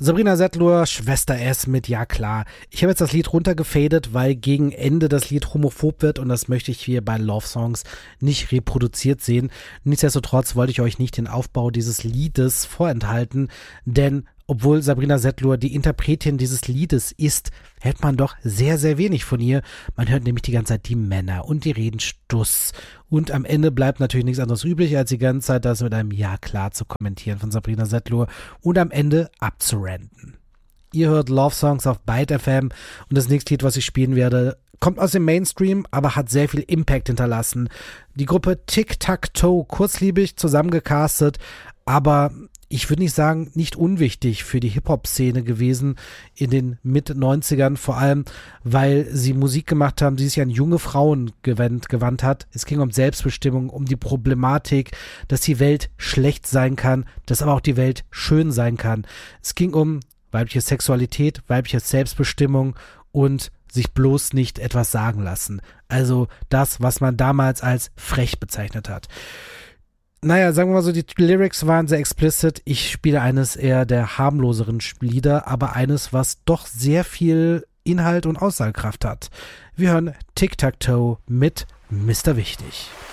Sabrina Setlur, Schwester S mit Ja klar. Ich habe jetzt das Lied runtergefadet, weil gegen Ende das Lied homophob wird und das möchte ich hier bei Love Songs nicht reproduziert sehen. Nichtsdestotrotz wollte ich euch nicht den Aufbau dieses Liedes vorenthalten, denn obwohl Sabrina Setlur die Interpretin dieses Liedes ist, hört man doch sehr, sehr wenig von ihr. Man hört nämlich die ganze Zeit die Männer und die reden Stuss. Und am Ende bleibt natürlich nichts anderes übrig, als die ganze Zeit das mit einem Ja klar zu kommentieren von Sabrina Setlur und am Ende abzuranten. Ihr hört Love Songs auf Byte FM und das nächste Lied, was ich spielen werde, kommt aus dem Mainstream, aber hat sehr viel Impact hinterlassen. Die Gruppe Tic-Tac-Toe, kurzliebig zusammengecastet, aber ich würde nicht sagen, nicht unwichtig für die Hip-Hop-Szene gewesen in den Mit-90ern, vor allem, weil sie Musik gemacht haben, die sich an junge Frauen gewandt hat. Es ging um Selbstbestimmung, um die Problematik, dass die Welt schlecht sein kann, dass aber auch die Welt schön sein kann. Es ging um weibliche Sexualität, weibliche Selbstbestimmung und sich bloß nicht etwas sagen lassen. Also das, was man damals als frech bezeichnet hat. Naja, sagen wir mal so, die Lyrics waren sehr explicit. Ich spiele eines eher der harmloseren Lieder, aber eines, was doch sehr viel Inhalt und Aussagekraft hat. Wir hören Tic-Tac-Toe mit Mr. Wichtig.